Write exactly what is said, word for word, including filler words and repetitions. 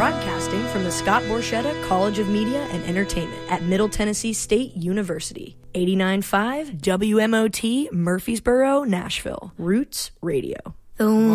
Broadcasting from the Scott Borchetta College of Media and Entertainment at Middle Tennessee State University. eighty-nine point five W M O T, Murfreesboro, Nashville. Roots Radio. The